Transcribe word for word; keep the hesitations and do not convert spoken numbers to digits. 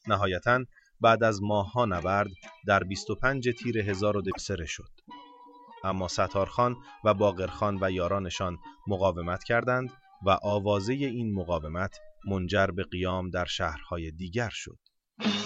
نهایتاً بعد از ماه‌ها نبرد در بیست و پنج تیر هزار و دویست شد. اما ستارخان و باقرخان و یارانشان مقاومت کردند و آوازه این مقاومت منجر به قیام در شهرهای دیگر شد.